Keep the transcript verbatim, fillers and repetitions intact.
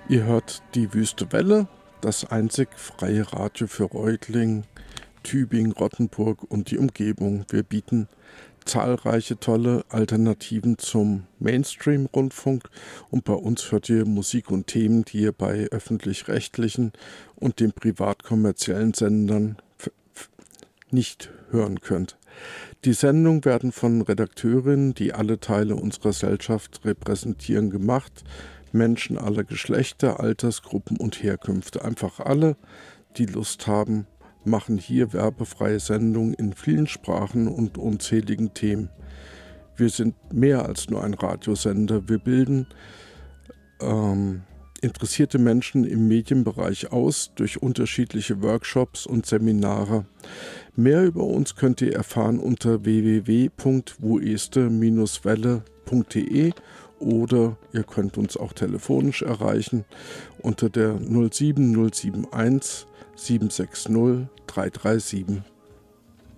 Ihr hört die Wüste Welle, das einzig freie Radio für Reutlingen, Tübingen, Rottenburg und die Umgebung. Wir bieten zahlreiche tolle Alternativen zum Mainstream-Rundfunk und bei uns hört ihr Musik und Themen, die ihr bei öffentlich-rechtlichen und den privat-kommerziellen Sendern nicht hören könnt. Die Sendungen werden von Redakteurinnen, die alle Teile unserer Gesellschaft repräsentieren, gemacht. Menschen aller Geschlechter, Altersgruppen und Herkünfte. Einfach alle, die Lust haben, machen hier werbefreie Sendungen in vielen Sprachen und unzähligen Themen. Wir sind mehr als nur ein Radiosender. Wir bilden ähm, interessierte Menschen im Medienbereich aus durch unterschiedliche Workshops und Seminare. Mehr über uns könnt ihr erfahren unter w w w punkt wueste welle punkt de oder ihr könnt uns auch telefonisch erreichen unter der null sieben null sieben eins sieben sechs null drei drei sieben.